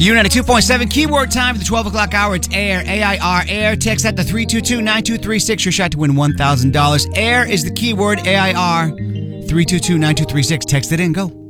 U92.7 keyword time for the 12 o'clock hour. It's AIR, AIR, AIR. Text that to 322-9236. Your shot to win $1,000. AIR is the keyword, AIR. 322-9236. Text it in. Go.